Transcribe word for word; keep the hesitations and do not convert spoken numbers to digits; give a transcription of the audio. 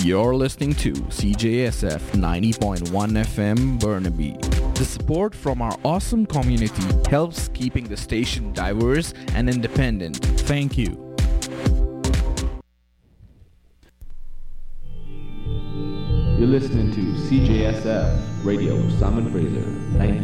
You're listening to C J S F ninety point one F M Burnaby. The support from our awesome community helps keeping the station diverse and independent. Thank you. You're listening to C J S F Radio Simon Fraser ninety.